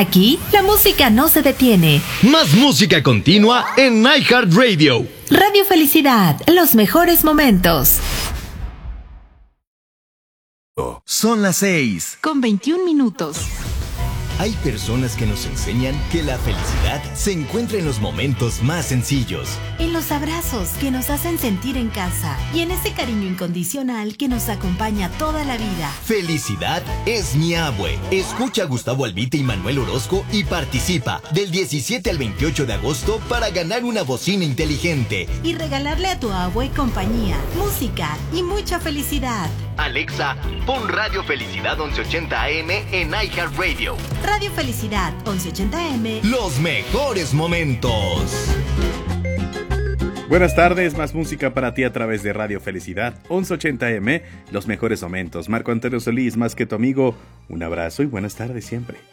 Aquí, la música no se detiene. Más música continua en iHeartRadio. Radio Felicidad, los mejores momentos. Son las 6:21. Hay personas que nos enseñan que la felicidad se encuentra en los momentos más sencillos. En los abrazos que nos hacen sentir en casa y en ese cariño incondicional que nos acompaña toda la vida. Felicidad es mi abue. Escucha a Gustavo Albite y Manuel Orozco y participa del 17 al 28 de agosto para ganar una bocina inteligente. Y regalarle a tu abue compañía, música y mucha felicidad. Alexa, pon Radio Felicidad 1180 AM en iHeartRadio. Radio Felicidad 1180 AM. Los mejores momentos. Buenas tardes, más música para ti a través de Radio Felicidad 1180M, los mejores momentos. Marco Antonio Solís, más que tu amigo, un abrazo y buenas tardes siempre.